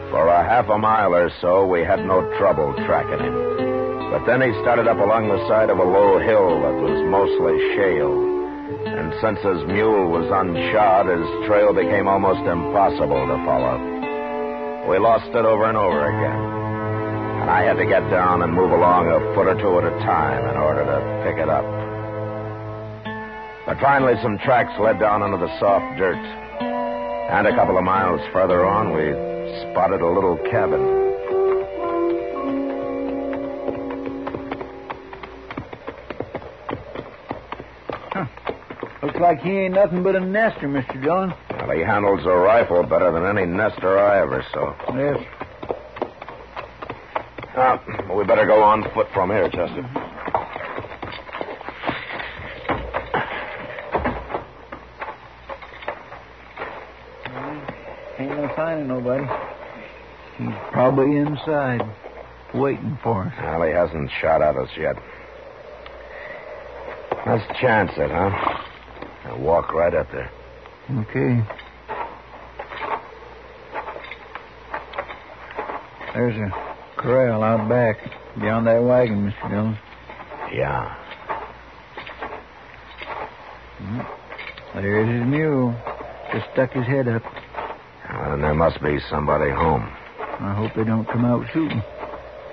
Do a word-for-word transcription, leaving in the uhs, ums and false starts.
For a half a mile or so, we had no trouble tracking him. But then he started up along the side of a low hill that was mostly shale. And since his mule was unshod, his trail became almost impossible to follow. We lost it over and over again. And I had to get down and move along a foot or two at a time in order to pick it up. But finally, some tracks led down into the soft dirt. And a couple of miles further on, we spotted a little cabin. Huh. Looks like he ain't nothing but a nester, Mister Dillon. Well, he handles a rifle better than any nester I ever saw. Yes. Uh, we better go on foot from here, Chester. Ain't no sign of nobody. He's probably inside, waiting for us. Well, he hasn't shot at us yet. Let's chance it, huh? I'll walk right up there. Okay. There's a corral out back, beyond that wagon, Mister Dillon. Yeah. There's his mule. Just stuck his head up. Well, then there must be somebody home. I hope they don't come out shooting.